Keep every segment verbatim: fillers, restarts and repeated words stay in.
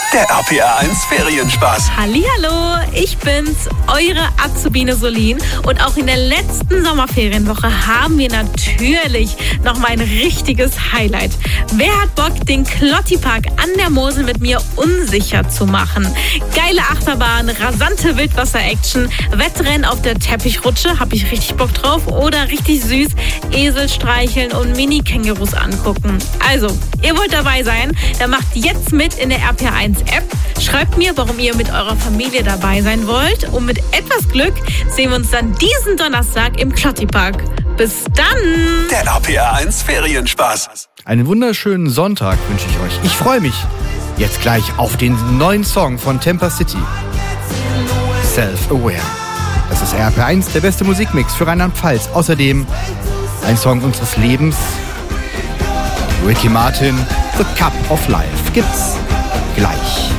Der R P R eins Ferienspaß. Hallihallo, ich bin's, eure Azubine Solin. Und auch in der letzten Sommerferienwoche haben wir natürlich noch mal ein richtiges Highlight. Wer hat Bock, den Klottipark an der Mosel mit mir unsicher zu machen? Geile Achterbahn, rasante Wildwasser-Action, Wettrennen auf der Teppichrutsche, hab ich richtig Bock drauf. Oder richtig süß, Esel streicheln und Mini-Kängurus angucken. Also, ihr wollt dabei sein, dann macht jetzt mit in der R P R eins App. Schreibt mir, warum ihr mit eurer Familie dabei sein wollt. Und mit etwas Glück sehen wir uns dann diesen Donnerstag im Klottipark. Bis dann! Der R P R eins Ferienspaß. Einen wunderschönen Sonntag wünsche ich euch. Ich freue mich jetzt gleich auf den neuen Song von Temper City. Self-Aware. Das ist R P R eins, der beste Musikmix für Rheinland-Pfalz. Außerdem ein Song unseres Lebens. Ricky Martin, The Cup of Life. Gibt's gleich.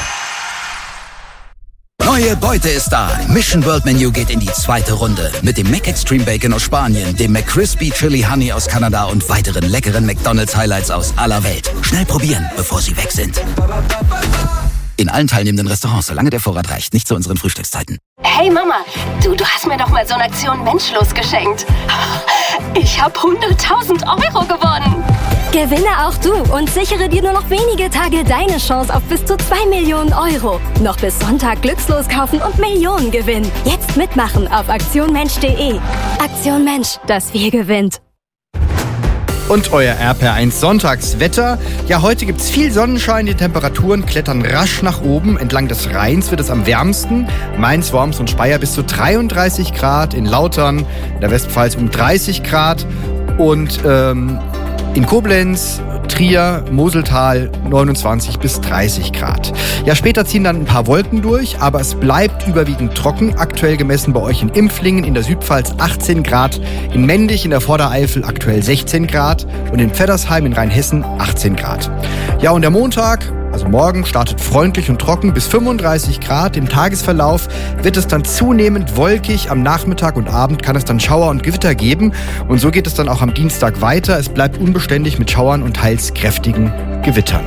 Neue Beute ist da. Mission World Menu geht in die zweite Runde. Mit dem Mac Extreme Bacon aus Spanien, dem McCrispy Chili Honey aus Kanada und weiteren leckeren McDonald's Highlights aus aller Welt. Schnell probieren, bevor sie weg sind. In allen teilnehmenden Restaurants, solange der Vorrat reicht. Nicht zu unseren Frühstückszeiten. Hey Mama, du, du hast mir doch mal so eine Aktion Menschlos geschenkt. Ich habe hunderttausend Euro gewonnen. Gewinne auch du und sichere dir nur noch wenige Tage deine Chance auf bis zu zwei Millionen Euro. Noch bis Sonntag glückslos kaufen und Millionen gewinnen. Jetzt mitmachen auf aktion mensch punkt de. Aktion Mensch, das wir gewinnt. Und euer R P R eins Sonntagswetter. Ja, heute gibt's viel Sonnenschein, die Temperaturen klettern rasch nach oben. Entlang des Rheins wird es am wärmsten. Mainz, Worms und Speyer bis zu dreiunddreißig Grad. In Lautern, in der Westpfalz um dreißig Grad. Und ähm, in Koblenz, Trier, Moseltal neunundzwanzig bis dreißig Grad. Ja, später ziehen dann ein paar Wolken durch, aber es bleibt überwiegend trocken. Aktuell gemessen bei euch in Impflingen in der Südpfalz achtzehn Grad, in Mendig in der Vordereifel aktuell sechzehn Grad und in Pfeddersheim in Rheinhessen achtzehn Grad. Ja, und der Montag, also morgen, startet freundlich und trocken bis fünfunddreißig Grad. Im Tagesverlauf wird es dann zunehmend wolkig. Am Nachmittag und Abend kann es dann Schauer und Gewitter geben. Und so geht es dann auch am Dienstag weiter. Es bleibt unbeständig mit Schauern und teils kräftigen Gewittern.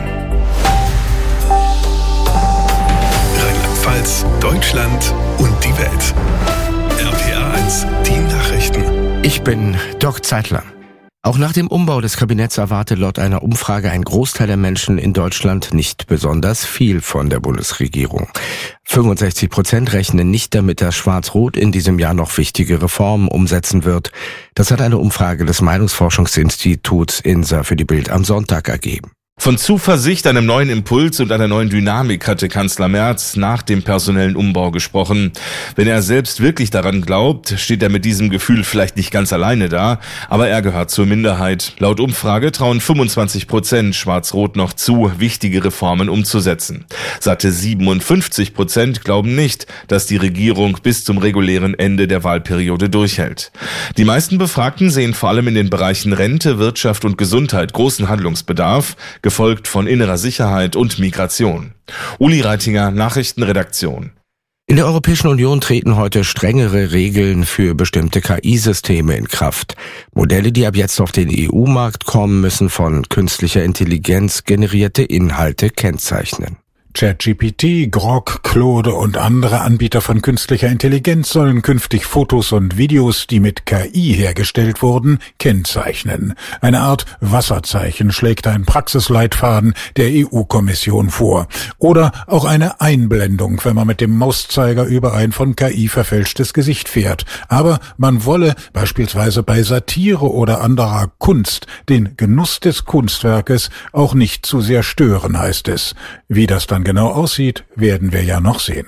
Rheinland-Pfalz, Deutschland und die Welt. R P R eins, die Nachrichten. Ich bin Dirk Zeitler. Auch nach dem Umbau des Kabinetts erwartet laut einer Umfrage ein Großteil der Menschen in Deutschland nicht besonders viel von der Bundesregierung. fünfundsechzig Prozent rechnen nicht damit, dass Schwarz-Rot in diesem Jahr noch wichtige Reformen umsetzen wird. Das hat eine Umfrage des Meinungsforschungsinstituts I N S A für die Bild am Sonntag ergeben. Von Zuversicht, einem neuen Impuls und einer neuen Dynamik hatte Kanzler Merz nach dem personellen Umbau gesprochen. Wenn er selbst wirklich daran glaubt, steht er mit diesem Gefühl vielleicht nicht ganz alleine da, aber er gehört zur Minderheit. Laut Umfrage trauen fünfundzwanzig Prozent Schwarz-Rot noch zu, wichtige Reformen umzusetzen. Satte siebenundfünfzig Prozent glauben nicht, dass die Regierung bis zum regulären Ende der Wahlperiode durchhält. Die meisten Befragten sehen vor allem in den Bereichen Rente, Wirtschaft und Gesundheit großen Handlungsbedarf, gefolgt von innerer Sicherheit und Migration. Uli Reitinger, Nachrichtenredaktion. In der Europäischen Union treten heute strengere Regeln für bestimmte K I-Systeme in Kraft. Modelle, die ab jetzt auf den E U-Markt kommen, müssen von künstlicher Intelligenz generierte Inhalte kennzeichnen. ChatGPT, Grok, Claude und andere Anbieter von künstlicher Intelligenz sollen künftig Fotos und Videos, die mit K I hergestellt wurden, kennzeichnen. Eine Art Wasserzeichen schlägt ein Praxisleitfaden der E U-Kommission vor. Oder auch eine Einblendung, wenn man mit dem Mauszeiger über ein von K I verfälschtes Gesicht fährt. Aber man wolle beispielsweise bei Satire oder anderer Kunst den Genuss des Kunstwerkes auch nicht zu sehr stören, heißt es. Wie das dann genau aussieht, werden wir ja noch sehen.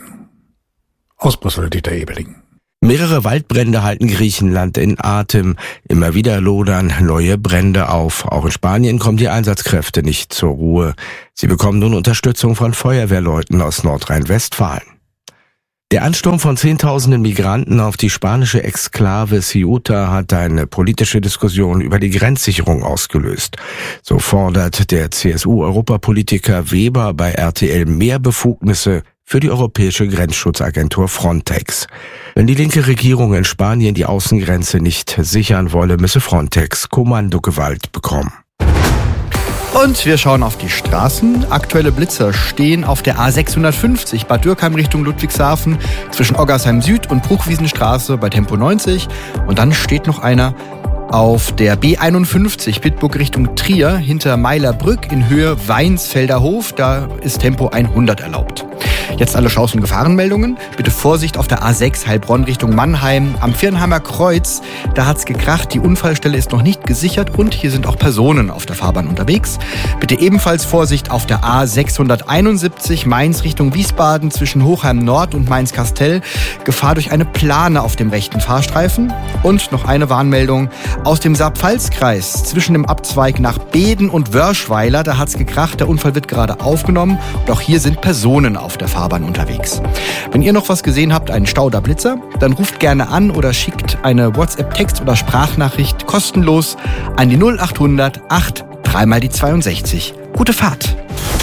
Aus Brüssel, Dieter Ebeling. Mehrere Waldbrände halten Griechenland in Atem. Immer wieder lodern neue Brände auf. Auch in Spanien kommen die Einsatzkräfte nicht zur Ruhe. Sie bekommen nun Unterstützung von Feuerwehrleuten aus Nordrhein-Westfalen. Der Ansturm von Zehntausenden Migranten auf die spanische Exklave Ceuta hat eine politische Diskussion über die Grenzsicherung ausgelöst. So fordert der C S U-Europapolitiker Weber bei R T L mehr Befugnisse für die europäische Grenzschutzagentur Frontex. Wenn die linke Regierung in Spanien die Außengrenze nicht sichern wolle, müsse Frontex Kommandogewalt bekommen. Und wir schauen auf die Straßen. Aktuelle Blitzer stehen auf der A sechshundertfünfzig Bad Dürkheim Richtung Ludwigshafen zwischen Oggersheim Süd und Bruchwiesenstraße bei Tempo neunzig. Und dann steht noch einer auf der B einundfünfzig Bitburg Richtung Trier hinter Meilerbrück in Höhe Weinsfelder Hof. Da ist Tempo hundert erlaubt. Jetzt alle Chancen- und Gefahrenmeldungen. Bitte Vorsicht auf der A sechs Heilbronn Richtung Mannheim. Am Viernheimer Kreuz, da hat's gekracht. Die Unfallstelle ist noch nicht gesichert und hier sind auch Personen auf der Fahrbahn unterwegs. Bitte ebenfalls Vorsicht auf der A sechshunderteinundsiebzig Mainz Richtung Wiesbaden zwischen Hochheim Nord und Mainz-Kastel. Gefahr durch eine Plane auf dem rechten Fahrstreifen. Und noch eine Warnmeldung aus dem Saar-Pfalz-Kreis zwischen dem Abzweig nach Beeden und Wörschweiler. Da hat's gekracht. Der Unfall wird gerade aufgenommen. Und auch hier sind Personen auf der Fahrbahn unterwegs. Wenn ihr noch was gesehen habt, einen Stau oder Blitzer, dann ruft gerne an oder schickt eine WhatsApp-Text- oder Sprachnachricht kostenlos an die null achthundert acht drei mal die zweiundsechzig. Gute Fahrt!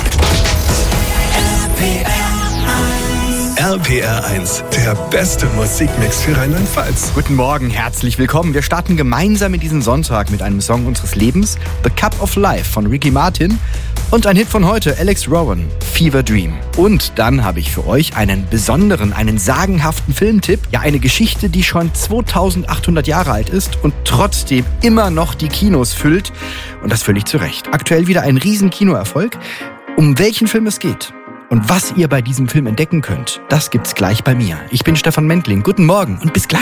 R P R eins, der beste Musikmix für Rheinland-Pfalz. Guten Morgen, herzlich willkommen. Wir starten gemeinsam in diesen Sonntag mit einem Song unseres Lebens, The Cup of Life von Ricky Martin. Und ein Hit von heute, Alex Rowan, Fever Dream. Und dann habe ich für euch einen besonderen, einen sagenhaften Filmtipp. Ja, eine Geschichte, die schon zweitausendachthundert Jahre alt ist und trotzdem immer noch die Kinos füllt. Und das völlig zu Recht. Aktuell wieder ein riesen Kinoerfolg. Um welchen Film es geht und was ihr bei diesem Film entdecken könnt, das gibt's gleich bei mir. Ich bin Stefan Mentling. Guten Morgen und bis gleich.